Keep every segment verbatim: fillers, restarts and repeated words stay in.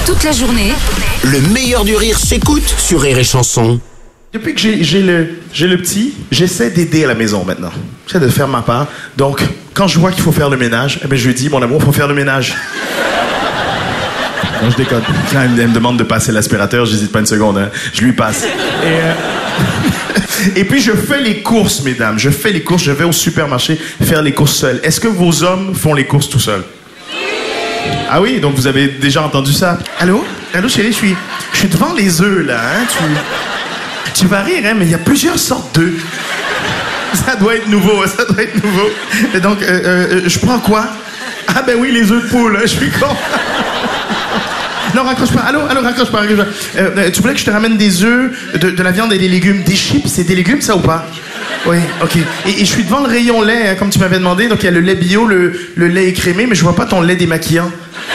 Toute la journée, Le meilleur du rire s'écoute sur Rire et Chanson. Depuis que j'ai j'ai le, j'ai le petit, j'essaie d'aider à la maison maintenant. J'essaie de faire ma part. Donc, quand je vois qu'il faut faire le ménage, eh bien, je lui dis, mon amour, il faut faire le ménage. Non, je déconne. Quand elle me, elle me demande de passer l'aspirateur, j'hésite pas une seconde. Hein. Je lui passe. Et, euh... Et puis, je fais les courses, mesdames. Je fais les courses. Je vais au supermarché faire les courses seul. Est-ce que vos hommes font les courses tout seuls? Ah oui, donc vous avez déjà entendu ça. Allô? Allô, chérie, je suis, je suis devant les œufs, là. Hein? Tu, tu vas rire, hein, mais il y a plusieurs sortes d'œufs. Ça doit être nouveau, ça doit être nouveau. Et donc, euh, euh, je prends quoi? Ah ben oui, les œufs de poule, hein, je suis con. Non, raccroche pas. Allô, allô, raccroche pas. Raccroche pas. Euh, tu voulais que je te ramène des œufs, de, de la viande et des légumes. Des chips, c'est des légumes, ça ou pas? Oui, ok. Et, et je suis devant le rayon lait, hein, comme tu m'avais demandé. Donc, il y a le lait bio, le, le lait écrémé, mais je vois pas ton lait démaquillant.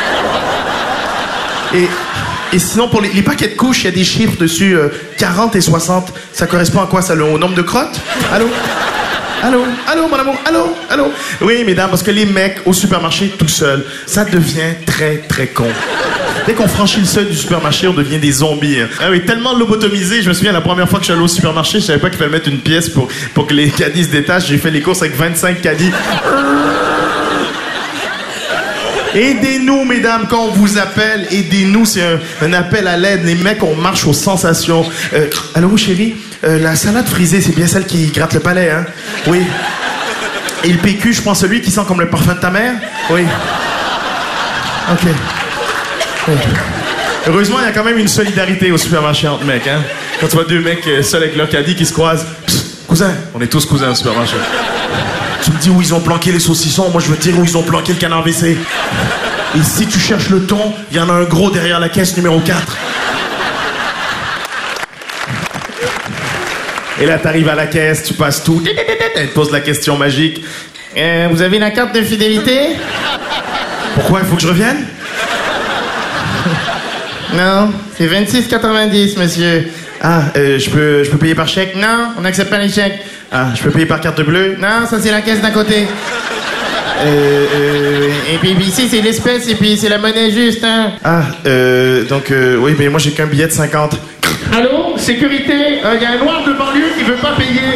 Et, et sinon, pour les, les paquets de couches, il y a des chiffres dessus, euh, quarante et soixante. Ça correspond à quoi, ça, le, au nombre de crottes? Allô? Allô? Allô, mon amour? Allô? Allô? Oui, mesdames, parce que les mecs au supermarché tout seuls, ça devient très, très con. Dès qu'on franchit le seuil du supermarché, on devient des zombies. Hein. Ah oui, tellement lobotomisé, je me souviens la première fois que je suis allé au supermarché, je savais pas qu'il fallait mettre une pièce pour, pour que les caddies se détachent. J'ai fait les courses avec vingt-cinq caddies. Aidez-nous, mesdames, quand on vous appelle, aidez-nous, c'est un, un appel à l'aide. Les mecs, on marche aux sensations. Euh, allô, chérie, euh, la salade frisée, c'est bien celle qui gratte le palais, hein? Oui. Et le P Q, je prends celui qui sent comme le parfum de ta mère? Oui. OK. Oui. Heureusement, il y a quand même une solidarité au supermarché entre mecs, hein? Quand tu vois deux mecs seuls avec leur caddie qui se croisent, psst, cousin, on est tous cousins au supermarché. Tu me dis où ils ont planqué les saucissons, moi je veux te dire où ils ont planqué le canard W C. Et si tu cherches le thon, il y en a un gros derrière la caisse numéro quatre. Et là, t'arrives à la caisse, tu passes tout. Elle te pose la question magique. Euh, vous avez la carte de fidélité? Pourquoi, il faut que je revienne? Non, c'est vingt-six quatre-vingt-dix, monsieur. Ah, euh, je peux, je peux payer par chèque? Non, on n'accepte pas les chèques. Ah, je peux payer par carte bleue? Non, ça c'est la caisse d'à côté. Euh, euh, et puis, puis ici c'est l'espèce et puis c'est la monnaie juste, hein. Ah, euh, donc, euh, oui, mais moi j'ai qu'un billet de cinquante. Allô, sécurité, il euh, y a un noir de banlieue qui veut pas payer.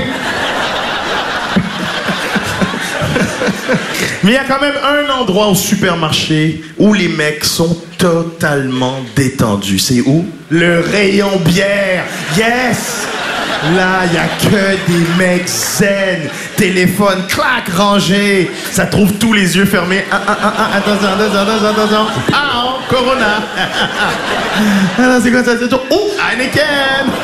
Mais il y a quand même un endroit au supermarché où les mecs sont totalement détendus. C'est où? Le rayon bière. Yes! Là, il n'y a que des mecs zen. Téléphone, clac, rangé. Ça trouve tous les yeux fermés. Ah, ah, ah, ah, attention, attention, attention, attention. Ah, oh, Corona. Ah, c'est quoi ça? Oh, Heineken.